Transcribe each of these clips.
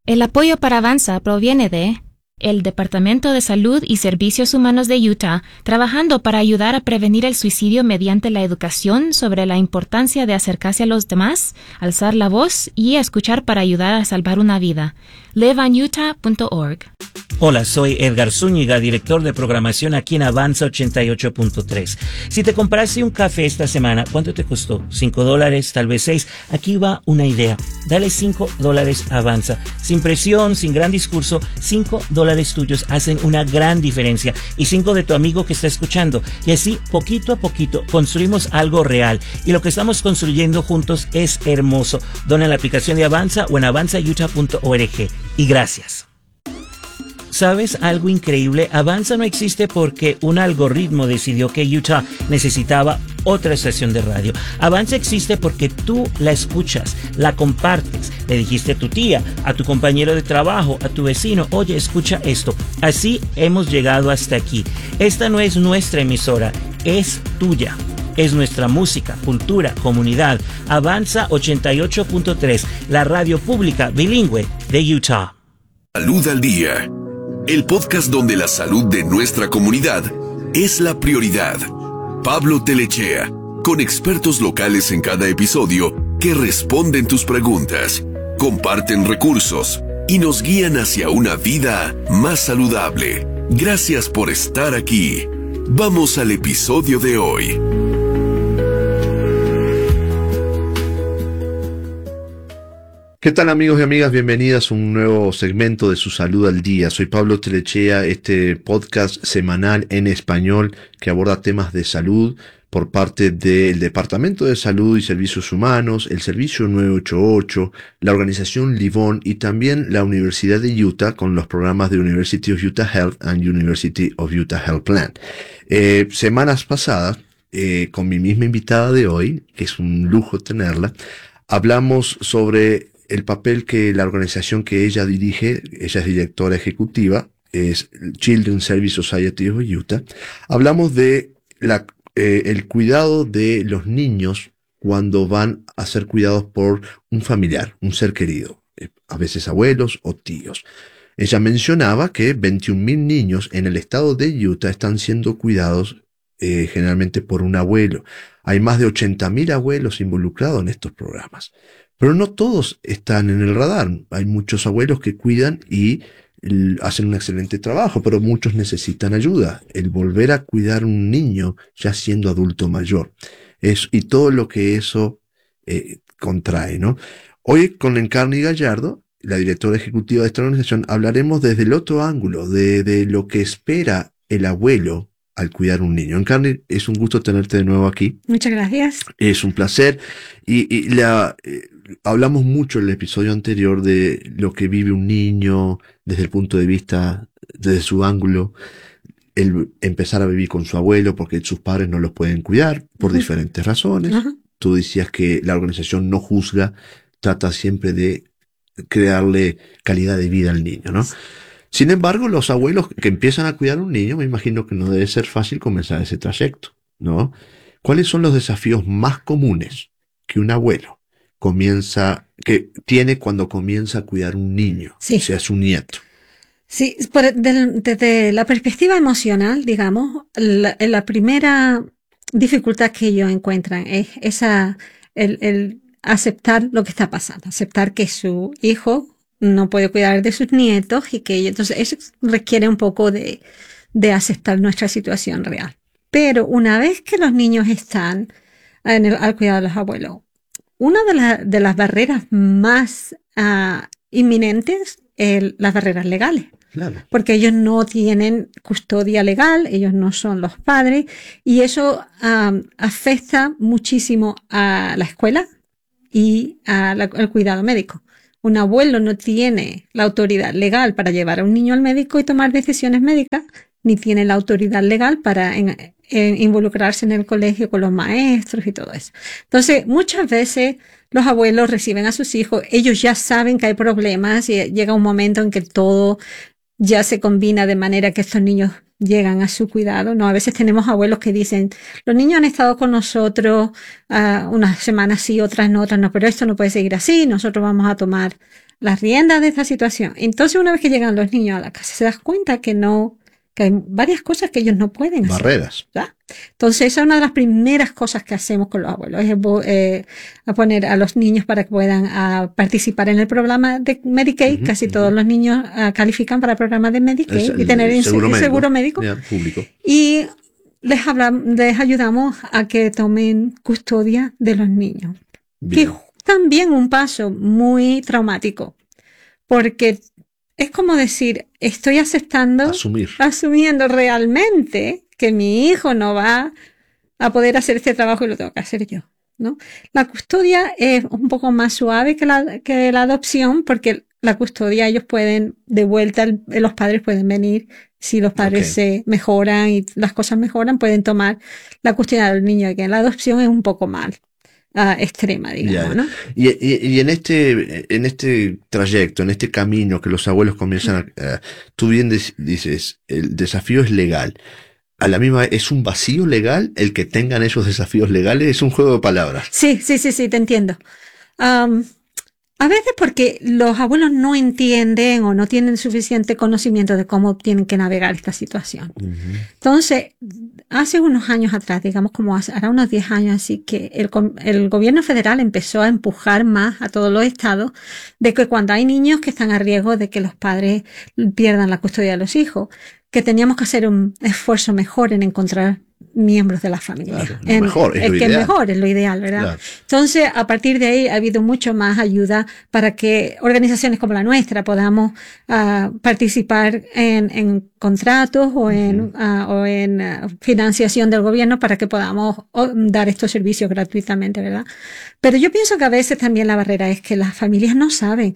El apoyo para Avanza proviene de el Departamento de Salud y Servicios Humanos de Utah, trabajando para ayudar a prevenir el suicidio mediante la educación sobre la importancia de acercarse a los demás, alzar la voz y escuchar para ayudar a salvar una vida. liveonutah.org. Hola, soy Edgar Zúñiga, director de programación aquí en Avanza 88.3. Si te compraste un café esta semana, ¿cuánto te costó? $5, tal vez 6. Aquí va una idea. Dale $5 a Avanza. Sin presión, sin gran discurso, $5 tuyos hacen una gran diferencia. Y 5 de tu amigo que está escuchando. Y así, poquito a poquito, construimos algo real. Y lo que estamos construyendo juntos es hermoso. Dona en la aplicación de Avanza o en avanzautah.org. Y gracias. ¿Sabes algo increíble? Avanza no existe porque un algoritmo decidió que Utah necesitaba otra estación de radio. Avanza existe porque tú la escuchas, la compartes. Le dijiste a tu tía, a tu compañero de trabajo, a tu vecino, oye, escucha esto. Así hemos llegado hasta aquí. Esta no es nuestra emisora, es tuya. Es nuestra música, cultura, comunidad. Avanza 88.3, la radio pública bilingüe de Utah. Salud al Día, el podcast donde la salud de nuestra comunidad es la prioridad. Pablo Telechea, con expertos locales en cada episodio que responden tus preguntas, comparten recursos y nos guían hacia una vida más saludable. Gracias por estar aquí. Vamos al episodio de hoy. ¿Qué tal, amigos y amigas? Bienvenidas a un nuevo segmento de Su Salud al Día. Soy Pablo Telechea, este podcast semanal en español que aborda temas de salud por parte del Departamento de Salud y Servicios Humanos, el Servicio 988, la organización Livon y también la Universidad de Utah con los programas de University of Utah Health and University of Utah Health Plan. Semanas pasadas, con mi misma invitada de hoy, que es un lujo tenerla, hablamos sobre el papel que la organización que ella dirige, ella es directora ejecutiva, es Children's Service Society of Utah. Hablamos de el cuidado de los niños cuando van a ser cuidados por un familiar, un ser querido, a veces abuelos o tíos. Ella mencionaba que 21,000 niños en el estado de Utah están siendo cuidados generalmente por un abuelo. Hay más de 80,000 abuelos involucrados en estos programas. Pero no todos están en el radar. Hay muchos abuelos que cuidan y hacen un excelente trabajo, pero muchos necesitan ayuda. El volver a cuidar a un niño ya siendo adulto mayor. Y todo lo que eso contrae, ¿no? Hoy con Encarni Gallardo, la directora ejecutiva de esta organización, hablaremos desde el otro ángulo, de lo que espera el abuelo al cuidar un niño. Encarni, es un gusto tenerte de nuevo aquí. Muchas gracias. Es un placer. Hablamos mucho en el episodio anterior de lo que vive un niño desde el punto de vista, desde su ángulo, el empezar a vivir con su abuelo porque sus padres no los pueden cuidar por diferentes razones. Tú decías que la organización no juzga, trata siempre de crearle calidad de vida al niño, ¿no? Sin embargo, los abuelos que empiezan a cuidar a un niño, me imagino que no debe ser fácil comenzar ese trayecto, ¿no? ¿Cuáles son los desafíos más comunes que un abuelo tiene cuando comienza a cuidar un niño, o sea, su nieto? Sí, desde la perspectiva emocional, digamos, la primera dificultad que ellos encuentran es el aceptar lo que está pasando, aceptar que su hijo no puede cuidar de sus nietos y que entonces eso requiere un poco de aceptar nuestra situación real. Pero una vez que los niños están al cuidado de los abuelos, una de las barreras más inminentes es las barreras legales. Claro. Porque ellos no tienen custodia legal, ellos no son los padres y eso afecta muchísimo a la escuela y al cuidado médico. Un abuelo no tiene la autoridad legal para llevar a un niño al médico y tomar decisiones médicas, ni tiene la autoridad legal para involucrarse en el colegio con los maestros y todo eso. Entonces, muchas veces los abuelos reciben a sus hijos, ellos ya saben que hay problemas y llega un momento en que todo ya se combina de manera que estos niños llegan a su cuidado, ¿no? A veces tenemos abuelos que dicen, los niños han estado con nosotros unas semanas sí, otras no, pero esto no puede seguir así, nosotros vamos a tomar las riendas de esta situación. Entonces, una vez que llegan los niños a la casa, se das cuenta que hay varias cosas que ellos no pueden hacer. Barreras. ¿Verdad? Entonces, esa es una de las primeras cosas que hacemos con los abuelos, es a poner a los niños para que puedan participar en el programa de Medicaid. Casi todos los niños califican para el programa de Medicaid y tener el seguro médico. Público. Y les ayudamos a que tomen custodia de los niños. Bien. Que también un paso muy traumático, porque es como decir, estoy asumiendo realmente que mi hijo no va a poder hacer este trabajo y lo tengo que hacer yo, ¿no? La custodia es un poco más suave que la adopción, porque la custodia ellos pueden, de vuelta, los padres pueden venir, si los padres se mejoran y las cosas mejoran, pueden tomar la custodia del niño, que la adopción es un poco mal. Extrema, digamos, ¿no? Y en este trayecto, en este camino que los abuelos comienzan tú bien dices, el desafío es legal. A la misma vez, ¿es un vacío legal el que tengan esos desafíos legales? Es un juego de palabras. Sí, te entiendo. A veces porque los abuelos no entienden o no tienen suficiente conocimiento de cómo tienen que navegar esta situación. Entonces, hace unos años atrás, digamos como hará unos 10 años así, que el gobierno federal empezó a empujar más a todos los estados de que cuando hay niños que están a riesgo de que los padres pierdan la custodia de los hijos, que teníamos que hacer un esfuerzo mejor en encontrar miembros de la familia. Claro, lo mejor es lo ideal, ¿verdad? Claro. Entonces, a partir de ahí ha habido mucho más ayuda para que organizaciones como la nuestra podamos participar en contratos o en financiación del gobierno para que podamos dar estos servicios gratuitamente, ¿verdad? Pero yo pienso que a veces también la barrera es que las familias no saben.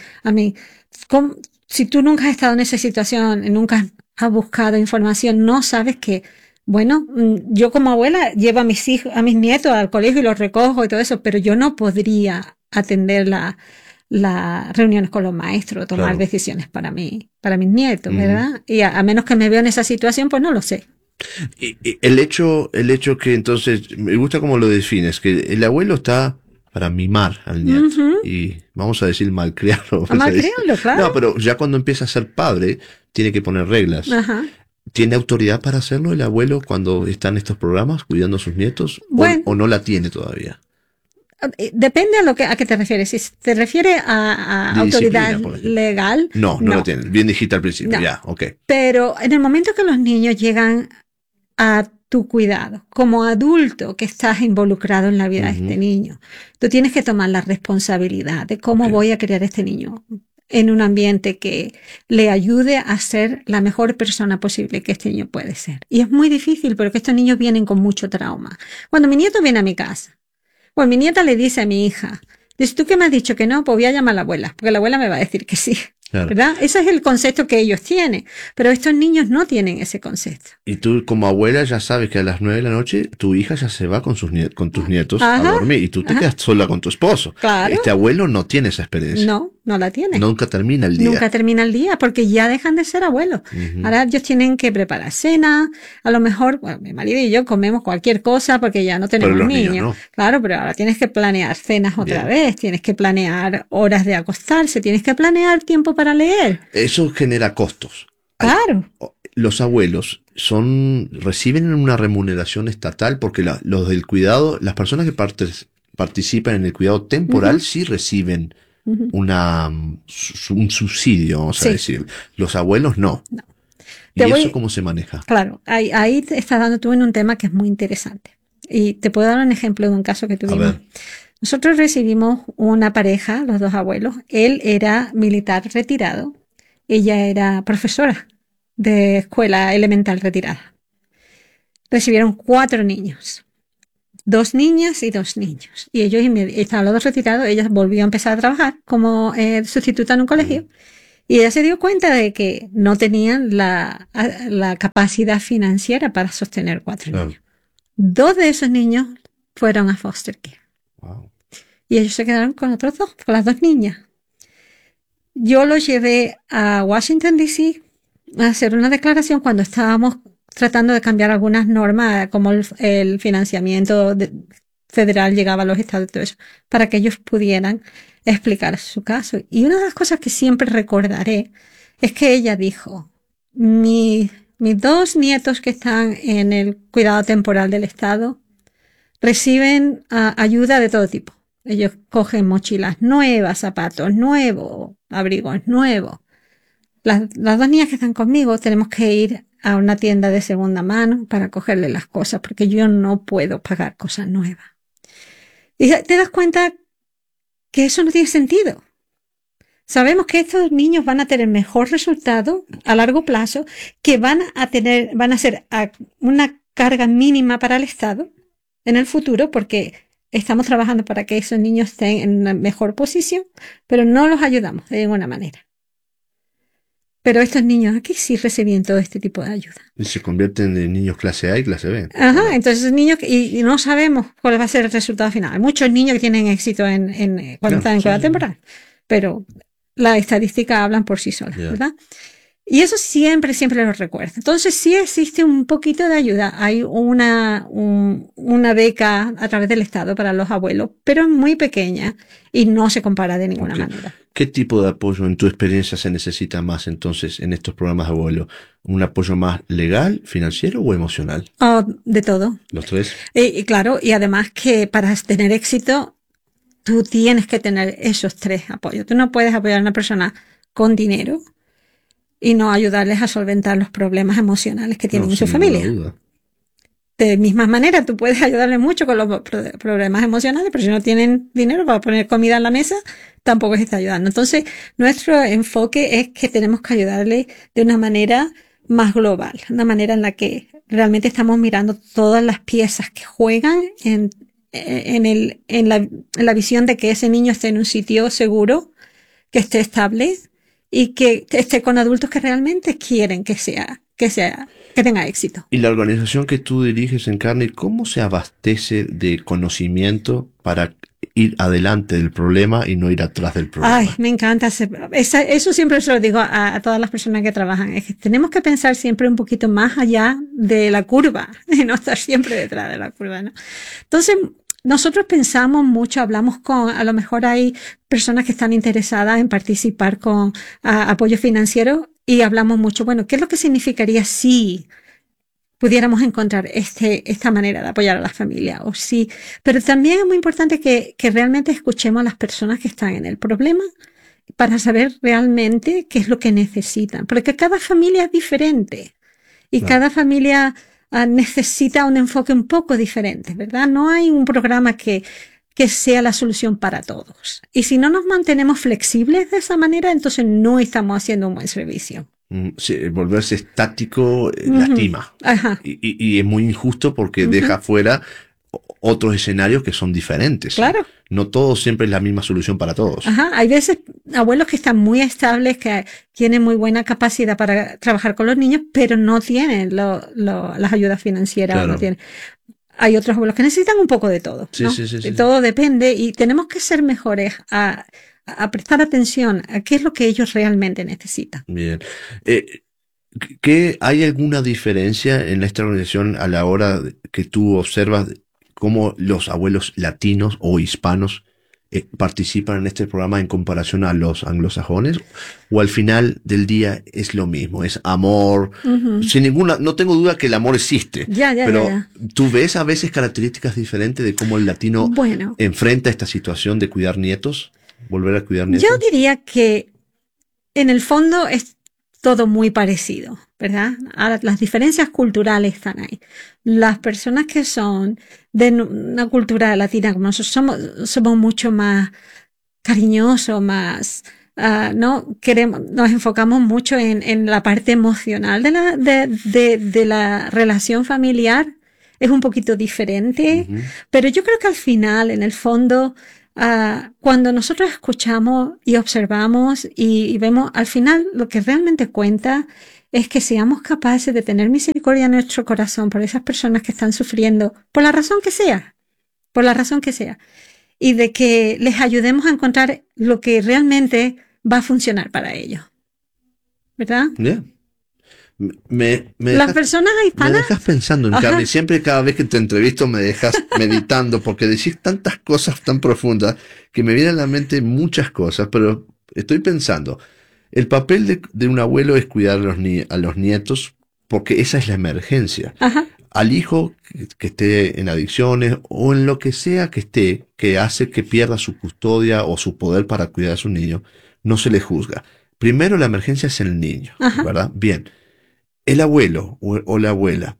Si tú nunca has estado en esa situación, nunca has buscado información, no sabes que bueno, yo como abuela llevo a mis nietos al colegio y los recojo y todo eso, pero yo no podría atender las reuniones con los maestros, tomar decisiones para mis nietos, ¿verdad? Y a menos que me veo en esa situación, pues no lo sé. Y el hecho que entonces, me gusta cómo lo defines, que el abuelo está para mimar al nieto y vamos a decir malcriarlo. Malcriarlo, claro. No, pero ya cuando empieza a ser padre, tiene que poner reglas. Ajá. ¿Tiene autoridad para hacerlo el abuelo cuando está en estos programas cuidando a sus nietos? Bueno, ¿O no la tiene todavía? Depende a qué te refieres. Si te refieres a autoridad legal. No la tiene. Bien dijiste al principio, ya, ok. Pero en el momento que los niños llegan a tu cuidado, como adulto que estás involucrado en la vida de este niño, tú tienes que tomar la responsabilidad de cómo voy a criar a este niño en un ambiente que le ayude a ser la mejor persona posible que este niño puede ser. Y es muy difícil porque estos niños vienen con mucho trauma. Cuando mi nieto viene a mi casa, mi nieta le dice a mi hija, dice, ¿tú qué me has dicho que no? Pues voy a llamar a la abuela, porque la abuela me va a decir que sí. Claro. ¿Verdad? Ese es el concepto que ellos tienen, pero estos niños no tienen ese concepto. Y tú como abuela ya sabes que a las 9 de la noche tu hija ya se va con tus nietos a dormir y tú te quedas sola con tu esposo. Claro. Este abuelo no tiene esa experiencia. No la tiene. Nunca termina el día. Nunca termina el día porque ya dejan de ser abuelos. Ahora ellos tienen que preparar cena, a lo mejor, mi marido y yo comemos cualquier cosa porque ya no tenemos niños. No. Claro, pero ahora tienes que planear cenas otra vez, tienes que planear horas de acostarse, tienes que planear tiempo para leer. Eso genera costos. Claro. Los abuelos reciben una remuneración estatal porque los del cuidado, las personas que participan en el cuidado temporal sí reciben un subsidio, vamos a decir. Los abuelos no. ¿Y eso cómo se maneja? Claro, ahí te estás dando tú en un tema que es muy interesante. Y te puedo dar un ejemplo de un caso que tuvimos. Nosotros recibimos una pareja, los dos abuelos. Él era militar retirado. Ella era profesora de escuela elemental retirada. Recibieron 4 niños. 2 niñas y 2 niños. Y ellos estaban los dos retirados. Ella volvió a empezar a trabajar como sustituta en un colegio. Y ella se dio cuenta de que no tenían la capacidad financiera para sostener 4 niños. 2 de esos niños fueron a foster care. Wow. Y ellos se quedaron con otros 2, con las 2 niñas. Yo los llevé a Washington, D.C., hacer una declaración cuando estábamos tratando de cambiar algunas normas, como el financiamiento federal llegaba a los estados y todo eso, para que ellos pudieran explicar su caso. Y una de las cosas que siempre recordaré es que ella dijo, mis 2 nietos que están en el cuidado temporal del Estado reciben ayuda de todo tipo. Ellos cogen mochilas nuevas, zapatos nuevos, abrigos nuevos. Las 2 niñas que están conmigo tenemos que ir a una tienda de segunda mano para cogerle las cosas, porque yo no puedo pagar cosas nuevas. Y te das cuenta que eso no tiene sentido. Sabemos que estos niños van a tener mejor resultado a largo plazo, que van a ser una carga mínima para el Estado en el futuro, porque estamos trabajando para que esos niños estén en una mejor posición, pero no los ayudamos de ninguna manera. Pero estos niños aquí sí reciben todo este tipo de ayuda. Y se convierten en niños clase A y clase B. Ajá, entonces niños, y no sabemos cuál va a ser el resultado final. Hay muchos niños que tienen éxito cuando están en cuidado temporal, pero las estadísticas hablan por sí solas, ¿verdad? Y eso siempre lo recuerdo. Entonces sí existe un poquito de ayuda. Hay una beca a través del Estado para los abuelos, pero es muy pequeña y no se compara de ninguna manera. ¿Qué tipo de apoyo en tu experiencia se necesita más entonces en estos programas de abuelo? ¿Un apoyo más legal, financiero o emocional? De todo. ¿Los 3? Y claro, y además que para tener éxito, tú tienes que tener esos 3 apoyos. Tú no puedes apoyar a una persona con dinero y no ayudarles a solventar los problemas emocionales que tienen en su familia. Duda. De misma manera, tú puedes ayudarles mucho con los problemas emocionales, pero si no tienen dinero para poner comida en la mesa, tampoco se está ayudando. Entonces, nuestro enfoque es que tenemos que ayudarles de una manera más global, una manera en la que realmente estamos mirando todas las piezas que juegan en la visión de que ese niño esté en un sitio seguro, que esté estable y que esté con adultos que realmente quieren que tenga éxito. Y la organización que tú diriges, Encarni, ¿cómo se abastece de conocimiento para ir adelante del problema y no ir atrás del problema? Ay, me encanta. Eso siempre se lo digo a todas las personas que trabajan. Es que tenemos que pensar siempre un poquito más allá de la curva y no estar siempre detrás de la curva, ¿no? Entonces, nosotros pensamos mucho, hablamos a lo mejor hay personas que están interesadas en participar con apoyo financiero y hablamos mucho, bueno, ¿qué es lo que significaría si pudiéramos encontrar esta manera de apoyar a la familia? O sí, pero también es muy importante que realmente escuchemos a las personas que están en el problema para saber realmente qué es lo que necesitan, porque cada familia es diferente y cada familia necesita un enfoque un poco diferente, ¿verdad? No hay un programa que sea la solución para todos. Y si no nos mantenemos flexibles de esa manera, entonces no estamos haciendo un buen servicio. Sí, volverse estático lastima. Ajá. Y es muy injusto porque deja fuera otros escenarios que son diferentes. Claro. No todo siempre es la misma solución para todos. Ajá. Hay veces abuelos que están muy estables, que tienen muy buena capacidad para trabajar con los niños, pero no tienen las ayudas financieras. Claro. No tienen. Hay otros abuelos que necesitan un poco de todo, ¿no? Sí. Todo depende y tenemos que ser mejores a prestar atención a qué es lo que ellos realmente necesitan. Bien. ¿Hay alguna diferencia en esta organización a la hora que tú observas cómo los abuelos latinos o hispanos participan en este programa en comparación a los anglosajones? ¿O al final del día es lo mismo? ¿Es amor? No tengo duda que el amor existe. Pero ¿tú ves a veces características diferentes de cómo el latino enfrenta esta situación de cuidar nietos? ¿Volver a cuidar nietos? Yo diría que en el fondo es todo muy parecido, ¿verdad? Ahora, las diferencias culturales están ahí. Las personas que son de una cultura latina como nosotros somos mucho más cariñosos, más, ¿no? Nos enfocamos mucho en la parte emocional de la relación familiar. Es un poquito diferente, pero yo creo que al final, en el fondo, cuando nosotros escuchamos y observamos y vemos, al final lo que realmente cuenta es que seamos capaces de tener misericordia en nuestro corazón por esas personas que están sufriendo, por la razón que sea, y de que les ayudemos a encontrar lo que realmente va a funcionar para ellos. ¿Verdad? Yeah. Las personas me hispanas. dejas pensando en Ajá. Carmen. Siempre, cada vez que te entrevisto, me dejas meditando porque decís tantas cosas tan profundas que me vienen a la mente muchas cosas, pero estoy pensando, el papel de un abuelo es cuidar a los nietos porque esa es la emergencia. Ajá. Al hijo que esté en adicciones o en lo que sea que esté, que hace que pierda su custodia o su poder para cuidar a su niño, no se le juzga. Primero la emergencia es el niño, Ajá. ¿verdad? Bien. El abuelo o la abuela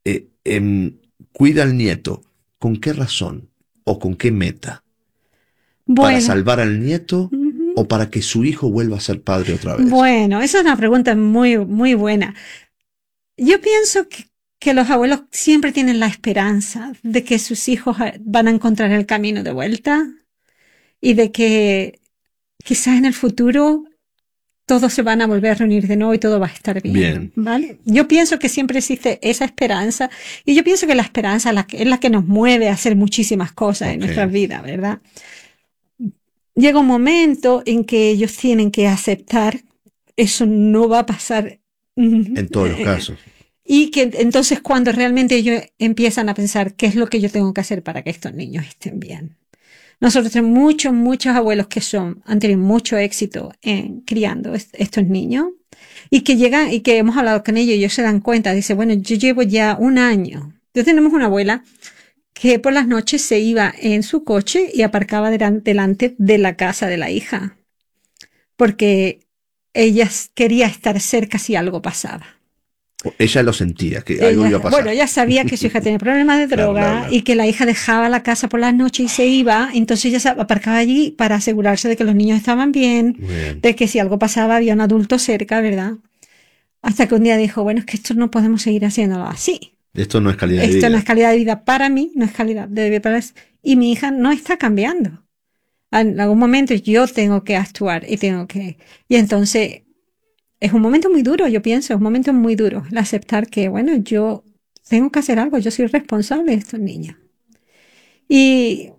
cuida al nieto. ¿Con qué razón? ¿O con qué meta? ¿Para Bueno. salvar al nieto o para que su hijo vuelva a ser padre otra vez? Bueno, esa es una pregunta muy, muy buena. Yo pienso que los abuelos siempre tienen la esperanza de que sus hijos van a encontrar el camino de vuelta y de que quizás en el futuro todos se van a volver a reunir de nuevo y todo va a estar bien. Bien. ¿Vale? Yo pienso que siempre existe esa esperanza y yo pienso que la esperanza es la que nos mueve a hacer muchísimas cosas en nuestras vidas, ¿verdad? Llega un momento en que ellos tienen que aceptar eso no va a pasar En todos los casos. y que entonces cuando realmente ellos empiezan a pensar qué es lo que yo tengo que hacer para que estos niños estén bien. Nosotros tenemos muchos abuelos que han tenido mucho éxito en criando estos niños y que llegan y que hemos hablado con ellos y ellos se dan cuenta, dice, bueno, yo llevo ya un año. Entonces tenemos una abuela que por las noches se iba en su coche y aparcaba delante de la casa de la hija porque ella quería estar cerca si algo pasaba. Ella lo sentía, que algo iba a pasar. Bueno, ella sabía que su hija tenía problemas de droga Claro. y que la hija dejaba la casa por las noches y se iba, entonces ella se aparcaba allí para asegurarse de que los niños estaban bien, de que si algo pasaba había un adulto cerca, ¿verdad? Hasta que un día dijo, bueno, es que esto no podemos seguir haciéndolo así. Esto no es calidad de vida. Esto no es calidad de vida para mí, no es calidad de vida para... Y mi hija no está cambiando. En algún momento yo tengo que actuar y Y entonces... Es un momento muy duro, yo pienso, es un momento muy duro el aceptar que, bueno, yo tengo que hacer algo, yo soy responsable de estos niños. Y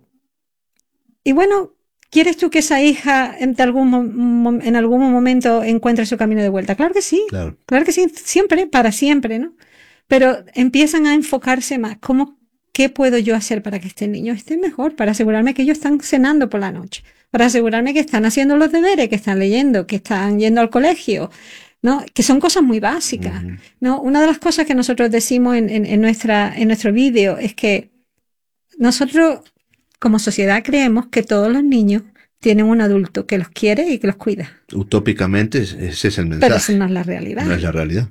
bueno, ¿quieres tú que esa hija en algún momento encuentre su camino de vuelta? Claro que sí, claro que sí, siempre, para siempre, ¿no? Pero empiezan a enfocarse más, ¿qué puedo yo hacer para que este niño esté mejor? Para asegurarme que ellos están cenando por la noche, para asegurarme que están haciendo los deberes, que están leyendo, que están yendo al colegio, ¿no? Que son cosas muy básicas, ¿no? Una de las cosas que nosotros decimos en nuestro vídeo es que nosotros como sociedad creemos que todos los niños tienen un adulto que los quiere y que los cuida. Utópicamente ese es el mensaje. Pero eso no es la realidad. No es la realidad.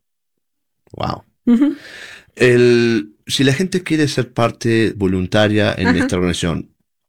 Wow. Si la gente quiere ser parte voluntaria en esta organización,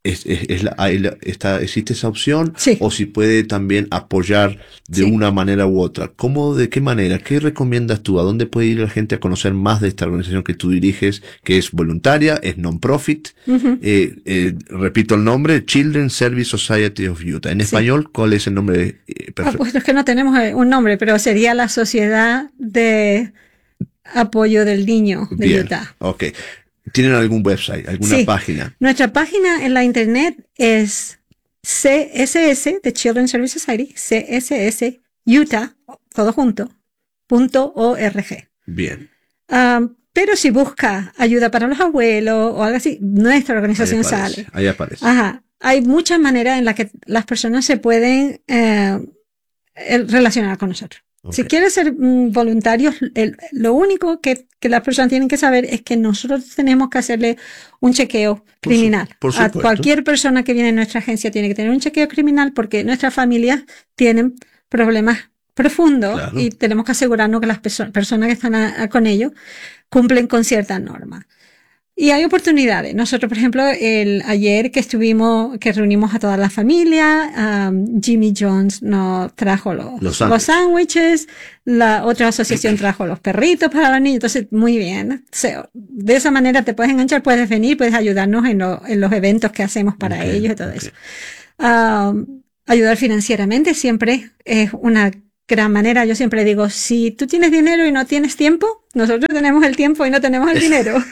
¿existe esa opción? Sí. O si puede también apoyar de una manera u otra. ¿De qué manera? ¿Qué recomiendas tú? ¿A dónde puede ir la gente a conocer más de esta organización que tú diriges, que es voluntaria, es non-profit? Repito el nombre, Children's Service Society of Utah. En español, ¿cuál es el nombre perfecto? Pues es que no tenemos un nombre, pero sería la Sociedad de Apoyo del Niño de Utah. Ok. ¿Tienen algún website, alguna página? Nuestra página en la internet es CSS, de Children's Service Society, CSS Utah, todo junto, .org. Bien. Pero si busca ayuda para los abuelos o algo así, nuestra organización sale. Ahí aparece. Ajá. Hay muchas maneras en las que las personas se pueden relacionar con nosotros. Okay. Si quieres ser voluntarios, lo único que las personas tienen que saber es que nosotros tenemos que hacerle un chequeo criminal. Por supuesto. A cualquier persona que viene en nuestra agencia tiene que tener un chequeo criminal porque nuestras familias tienen problemas profundos y tenemos que asegurarnos que las personas que están con ellos cumplen con ciertas normas. Y hay oportunidades. Nosotros, por ejemplo, ayer que reunimos a toda la familia, Jimmy Jones nos trajo los sándwiches, la otra asociación trajo los perritos para los niños. Entonces, muy bien. De esa manera te puedes enganchar, puedes venir, puedes ayudarnos en los eventos que hacemos para ellos y todo eso. Ayudar financieramente siempre es una gran manera. Yo siempre digo, si tú tienes dinero y no tienes tiempo, Nosotros tenemos el tiempo y no tenemos el dinero.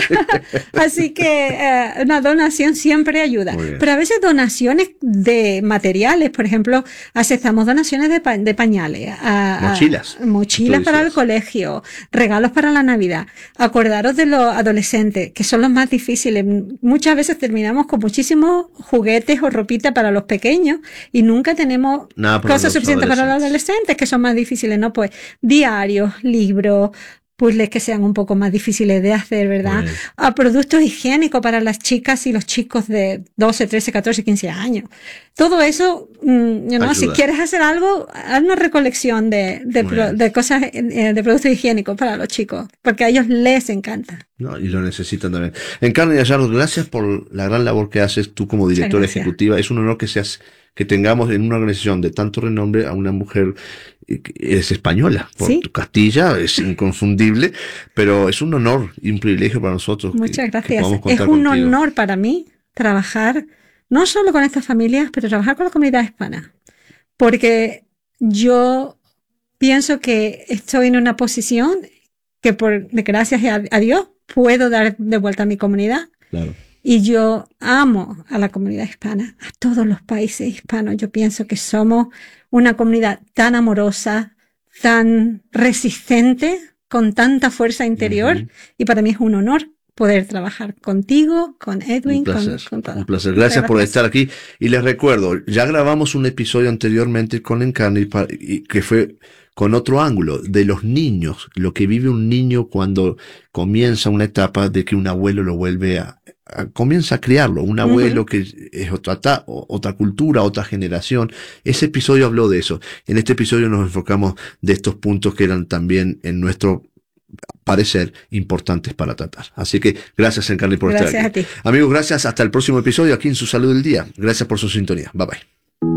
Así que una donación siempre ayuda. Pero a veces donaciones de materiales, por ejemplo, aceptamos donaciones de pañales, mochilas para el colegio, regalos para la Navidad. Acordaros de los adolescentes, que son los más difíciles. Muchas veces terminamos con muchísimos juguetes o ropita para los pequeños y nunca tenemos cosas suficientes para los adolescentes, que son más difíciles, ¿no? Pues diarios, libros, puzzles que sean un poco más difíciles de hacer, ¿verdad? A productos higiénicos para las chicas y los chicos de 12, 13, 14, 15 años. Todo eso, si quieres hacer algo, haz una recolección de cosas, de productos higiénicos para los chicos, porque a ellos les encanta. No, y lo necesitan también. Encarna y Gallardo, gracias por la gran labor que haces tú como directora ejecutiva. Es un honor que tengamos en una organización de tanto renombre a una mujer es española, por tu Castilla, es inconfundible, pero es un honor y un privilegio para nosotros. Muchas gracias. Es un honor para mí trabajar no solo con estas familias, pero trabajar con la comunidad hispana, porque yo pienso que estoy en una posición que gracias a Dios puedo dar de vuelta a mi comunidad. Claro. Y yo amo a la comunidad hispana, a todos los países hispanos. Yo pienso que somos una comunidad tan amorosa, tan resistente, con tanta fuerza interior. Y para mí es un honor poder trabajar contigo, con Edwin, con todo. Un placer. Gracias por estar aquí. Y les recuerdo, ya grabamos un episodio anteriormente con Encarna que fue con otro ángulo, de los niños, lo que vive un niño cuando comienza una etapa de que un abuelo lo vuelve comienza a criarlo, un abuelo que es otra cultura, otra generación. Ese episodio habló de eso. En este episodio nos enfocamos de estos puntos que eran también, en nuestro parecer, importantes para tratar. Así que gracias, Encarna, por estar aquí. Gracias a ti. Amigos, gracias. Hasta el próximo episodio aquí en Su Salud del Día. Gracias por su sintonía. Bye bye.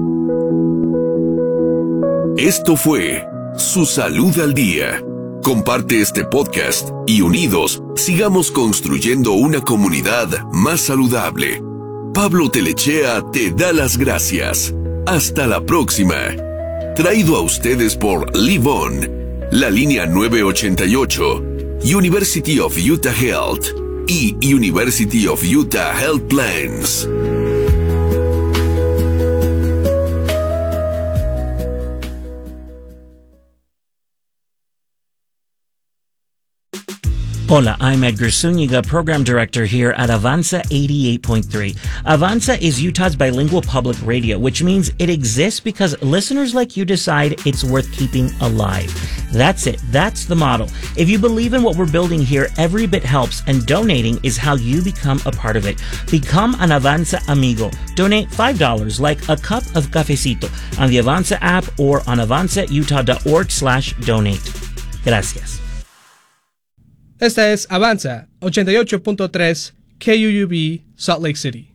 Esto fue Su Salud al Día. Comparte este podcast y unidos sigamos construyendo una comunidad más saludable. Pablo Telechea te da las gracias. Hasta la próxima. Traído a ustedes por Live On, la línea 988, University of Utah Health y University of Utah Health Plans. Hola, I'm Edgar Zúñiga, Program Director here at Avanza 88.3. Avanza is Utah's bilingual public radio, which means it exists because listeners like you decide it's worth keeping alive. That's it. That's the model. If you believe in what we're building here, every bit helps, and donating is how you become a part of it. Become an Avanza amigo. Donate $5, like a cup of cafecito, on the Avanza app or on avanzautah.org/donate. Gracias. Esta es Avanza 88.3 KUUB Salt Lake City.